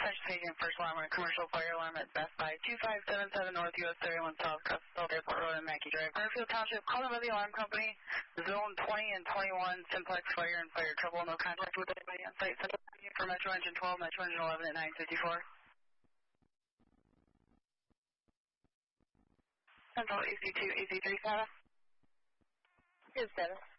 Agent First Alarm on a commercial fire alarm at Best Buy, 2577 North US 31 South, Custom Airport Road and Mackey Drive, Garfield Township. Call by the alarm company. Zone 20 and 21, simplex fire and fire trouble. No contact with anybody on site. Central for Metro Engine 12, Metro Engine 11 at 954. Central AC2, AC3 status. Good status.